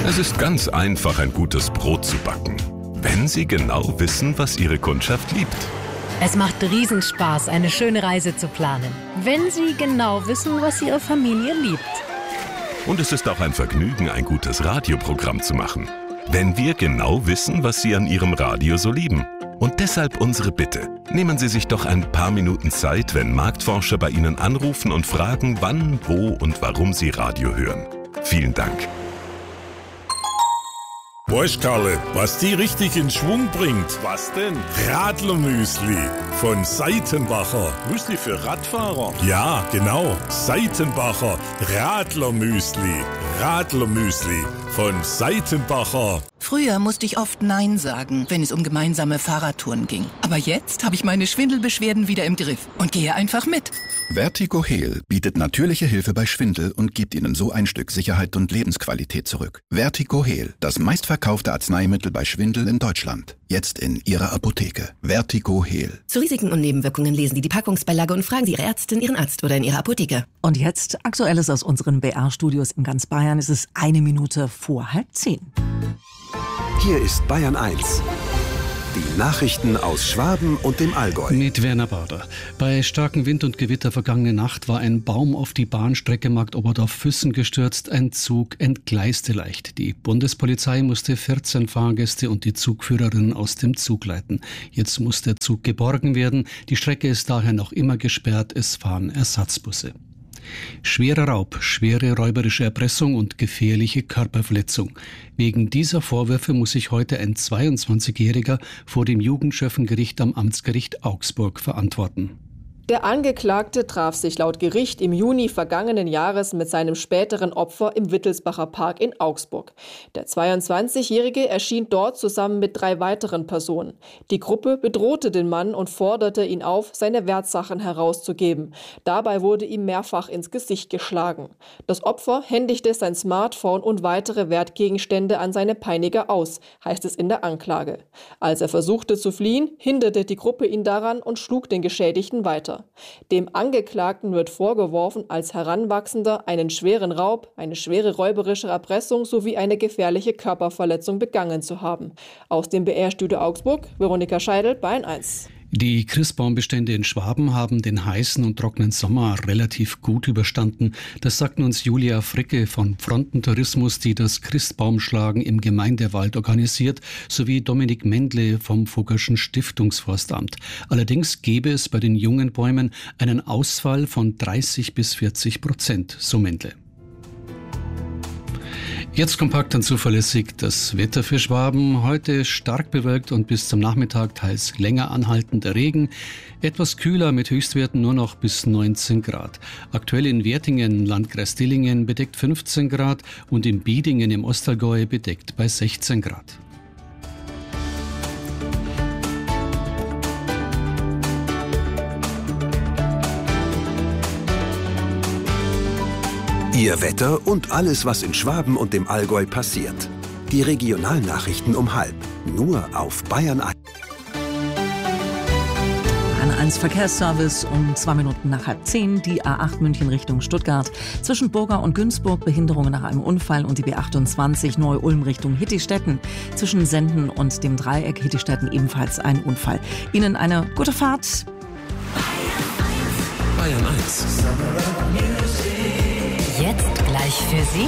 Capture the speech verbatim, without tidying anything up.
Es ist ganz einfach, ein gutes Brot zu backen, wenn Sie genau wissen, was Ihre Kundschaft liebt. Es macht Riesenspaß, eine schöne Reise zu planen, wenn Sie genau wissen, was Ihre Familie liebt. Und es ist auch ein Vergnügen, ein gutes Radioprogramm zu machen, wenn wir genau wissen, was Sie an Ihrem Radio so lieben. Und deshalb unsere Bitte. Nehmen Sie sich doch ein paar Minuten Zeit, wenn Marktforscher bei Ihnen anrufen und fragen, wann, wo und warum Sie Radio hören. Vielen Dank. Weißt Karle, was die richtig in Schwung bringt? Was denn? Radlermüsli von Seitenbacher. Müsli für Radfahrer? Ja, genau. Seitenbacher Radlermüsli. Radlermüsli von Seitenbacher. Früher musste ich oft Nein sagen, wenn es um gemeinsame Fahrradtouren ging. Aber jetzt habe ich meine Schwindelbeschwerden wieder im Griff und gehe einfach mit. Vertigo Heal bietet natürliche Hilfe bei Schwindel und gibt Ihnen so ein Stück Sicherheit und Lebensqualität zurück. Vertigo Heal, das meistverkaufte Arzneimittel bei Schwindel in Deutschland. Jetzt in Ihrer Apotheke. Vertigo Heal. Zu Risiken und Nebenwirkungen lesen Sie die Packungsbeilage und fragen Sie Ihre Ärztin, Ihren Arzt oder in Ihrer Apotheke. Und jetzt Aktuelles aus unseren B R-Studios in ganz Bayern. Es ist eine Minute vor halb zehn. Hier ist Bayern eins. Die Nachrichten aus Schwaben und dem Allgäu. Mit Werner Bader. Bei starkem Wind und Gewitter vergangene Nacht war ein Baum auf die Bahnstrecke Marktoberdorf-Füssen gestürzt. Ein Zug entgleiste leicht. Die Bundespolizei musste vierzehn Fahrgäste und die Zugführerin aus dem Zug leiten. Jetzt muss der Zug geborgen werden. Die Strecke ist daher noch immer gesperrt. Es fahren Ersatzbusse. Schwerer Raub, schwere räuberische Erpressung und gefährliche Körperverletzung. Wegen dieser Vorwürfe muss sich heute ein zweiundzwanzigjähriger vor dem Jugendschöffengericht am Amtsgericht Augsburg verantworten. Der Angeklagte traf sich laut Gericht im Juni vergangenen Jahres mit seinem späteren Opfer im Wittelsbacher Park in Augsburg. Der zweiundzwanzigjährige erschien dort zusammen mit drei weiteren Personen. Die Gruppe bedrohte den Mann und forderte ihn auf, seine Wertsachen herauszugeben. Dabei wurde ihm mehrfach ins Gesicht geschlagen. Das Opfer händigte sein Smartphone und weitere Wertgegenstände an seine Peiniger aus, heißt es in der Anklage. Als er versuchte zu fliehen, hinderte die Gruppe ihn daran und schlug den Geschädigten weiter. Dem Angeklagten wird vorgeworfen, als Heranwachsender einen schweren Raub, eine schwere räuberische Erpressung sowie eine gefährliche Körperverletzung begangen zu haben. Aus dem B R-Studio Augsburg, Veronika Scheidel, Bayern eins. Die Christbaumbestände in Schwaben haben den heißen und trockenen Sommer relativ gut überstanden. Das sagten uns Julia Fricke von Frontentourismus, die das Christbaumschlagen im Gemeindewald organisiert, sowie Dominik Mendle vom Fuggerschen Stiftungsforstamt. Allerdings gäbe es bei den jungen Bäumen einen Ausfall von dreißig bis vierzig Prozent, so Mendle. Jetzt kompakt und zuverlässig das Wetter für Schwaben. Heute stark bewölkt und bis zum Nachmittag teils länger anhaltender Regen. Etwas kühler mit Höchstwerten nur noch bis neunzehn Grad. Aktuell in Wertingen, Landkreis Dillingen, bedeckt fünfzehn Grad und in Biedingen im Ostallgäu bedeckt bei sechzehn Grad. Ihr Wetter und alles, was in Schwaben und dem Allgäu passiert. Die Regionalnachrichten um halb. Nur auf Bayern eins. Bayern eins Verkehrsservice um zwei Minuten nach halb zehn. Die A acht München Richtung Stuttgart. Zwischen Burga und Günzburg Behinderungen nach einem Unfall und die B achtundzwanzig Neu-Ulm Richtung Hittistetten. Zwischen Senden und dem Dreieck Hittistetten ebenfalls ein Unfall. Ihnen eine gute Fahrt. Bayern eins. Jetzt gleich für Sie